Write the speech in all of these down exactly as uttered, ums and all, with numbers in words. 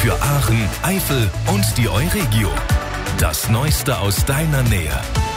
Für Aachen, Eifel und die Euregio. Das Neueste aus deiner Nähe.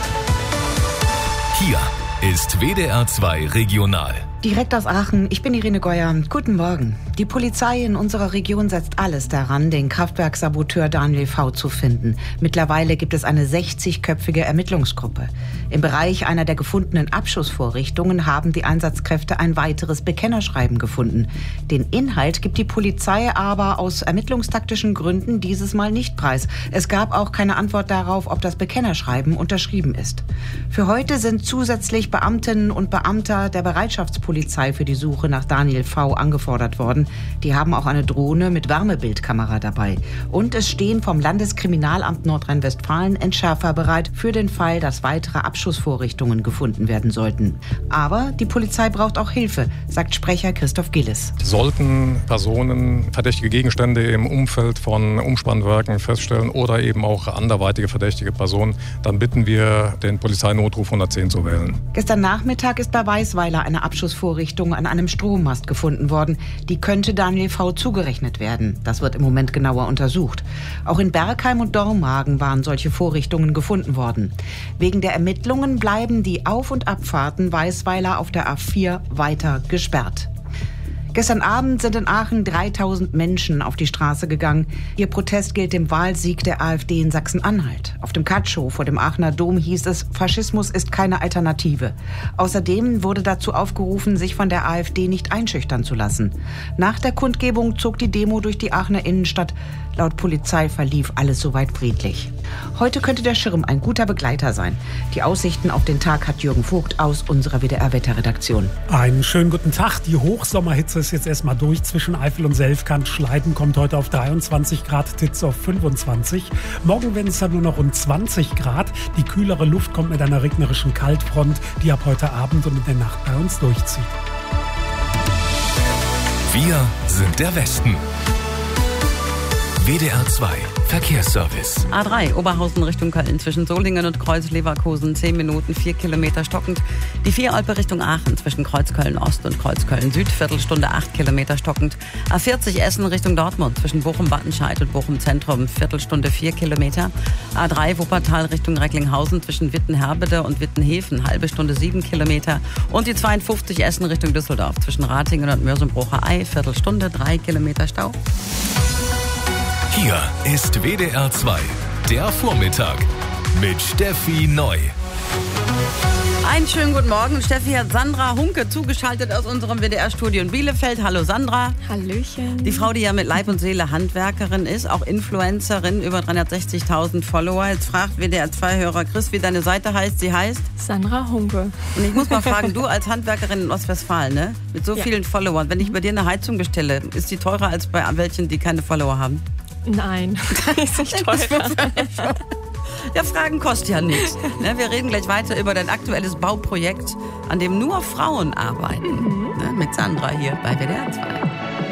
Hier ist W D R zwei Regional. Direkt aus Aachen, ich bin Irene Geuer. Guten Morgen. Die Polizei in unserer Region setzt alles daran, den Kraftwerkssaboteur Daniel V. zu finden. Mittlerweile gibt es eine sechzigköpfige Ermittlungsgruppe. Im Bereich einer der gefundenen Abschussvorrichtungen haben die Einsatzkräfte ein weiteres Bekennerschreiben gefunden. Den Inhalt gibt die Polizei aber aus ermittlungstaktischen Gründen dieses Mal nicht preis. Es gab auch keine Antwort darauf, ob das Bekennerschreiben unterschrieben ist. Für heute sind zusätzlich Beamtinnen und Beamter der Bereitschaftspolizei Polizei für die Suche nach Daniel V. angefordert worden. Die haben auch eine Drohne mit Wärmebildkamera dabei. Und es stehen vom Landeskriminalamt Nordrhein-Westfalen Entschärfer bereit für den Fall, dass weitere Abschussvorrichtungen gefunden werden sollten. Aber die Polizei braucht auch Hilfe, sagt Sprecher Christoph Gilles. Sollten Personen verdächtige Gegenstände im Umfeld von Umspannwerken feststellen oder eben auch anderweitige verdächtige Personen, dann bitten wir, den Polizeinotruf hundertzehn zu wählen. Gestern Nachmittag ist bei Weißweiler eine Abschussvorrichtung an einem Strommast gefunden worden. Die könnte Daniel V. zugerechnet werden. Das wird im Moment genauer untersucht. Auch in Bergheim und Dormagen waren solche Vorrichtungen gefunden worden. Wegen der Ermittlungen bleiben die Auf- und Abfahrten Weißweiler auf der A vier weiter gesperrt. Gestern Abend sind in Aachen dreitausend Menschen auf die Straße gegangen. Ihr Protest gilt dem Wahlsieg der AfD in Sachsen-Anhalt. Auf dem Katschow vor dem Aachener Dom hieß es, Faschismus ist keine Alternative. Außerdem wurde dazu aufgerufen, sich von der AfD nicht einschüchtern zu lassen. Nach der Kundgebung zog die Demo durch die Aachener Innenstadt. Laut Polizei verlief alles soweit friedlich. Heute könnte der Schirm ein guter Begleiter sein. Die Aussichten auf den Tag hat Jürgen Vogt aus unserer W D R-Wetterredaktion. Einen schönen guten Tag. Die Hochsommerhitze ist jetzt erstmal durch zwischen Eifel und Selfkant. Schleiden kommt heute auf dreiundzwanzig Grad, Titz auf fünfundzwanzig. Morgen werden es dann nur noch rund zwanzig Grad. Die kühlere Luft kommt mit einer regnerischen Kaltfront, die ab heute Abend und in der Nacht bei uns durchzieht. Wir sind der Westen. W D R zwei Verkehrsservice. A drei Oberhausen Richtung Köln zwischen Solingen und Kreuz Leverkusen zehn Minuten, vier Kilometer stockend. Die vier Olpe Richtung Aachen zwischen Kreuzköln Ost und Kreuzköln Süd Viertelstunde acht Kilometer stockend. A vierzig Essen Richtung Dortmund zwischen Bochum-Wattenscheid und Bochum Zentrum Viertelstunde vier Kilometer. A drei Wuppertal Richtung Recklinghausen zwischen Wittenherbede und Wittenhefen halbe Stunde sieben Kilometer. Und die zweiundfünfzig Essen Richtung Düsseldorf zwischen Ratingen und Mörsenbrucher Ei Viertelstunde drei Kilometer Stau. Hier ist W D R zwei, der Vormittag mit Steffi Neu. Einen schönen guten Morgen. Steffi hat Sandra Hunke zugeschaltet aus unserem W D R-Studio in Bielefeld. Hallo Sandra. Hallöchen. Die Frau, die ja mit Leib und Seele Handwerkerin ist, auch Influencerin, über dreihundertsechzigtausend Follower. Jetzt fragt W D R zwei-Hörer Chris, wie deine Seite heißt. Sie heißt? Sandra Hunke. Und ich muss mal fragen, du als Handwerkerin in Ostwestfalen, ne? Mit so ja. vielen Followern, wenn ich bei dir eine Heizung bestelle, ist die teurer als bei welchen, die keine Follower haben? Nein, ist nicht teurer. Ja, Fragen kostet ja nichts. Ne, wir reden gleich weiter über dein aktuelles Bauprojekt, an dem nur Frauen arbeiten. Mhm. Ne, mit Sandra hier bei W D R zwei.